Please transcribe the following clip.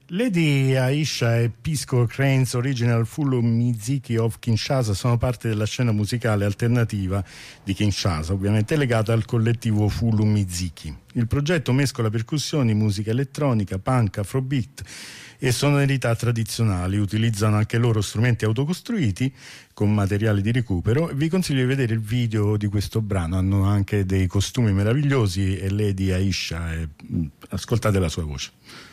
Lady Aisha e Pisco Crane's Original Fulu Miziki of Kinshasa sono parte della scena musicale alternativa di Kinshasa, ovviamente legata al collettivo Fulu Miziki. Il progetto mescola percussioni, musica elettronica, punk, afrobeat e sonorità tradizionali. Utilizzano anche loro strumenti autocostruiti con materiali di recupero. Vi consiglio di vedere il video di questo brano, hanno anche dei costumi meravigliosi e Lady Aisha, ascoltate la sua voce.